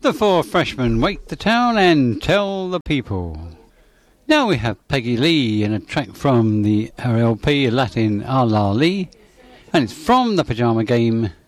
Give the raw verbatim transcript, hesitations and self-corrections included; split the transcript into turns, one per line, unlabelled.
The four freshmen wake the town and tell the people. Now we have Peggy Lee in a track from the her L P Latin A La Lee, and it's from the Pyjama Game,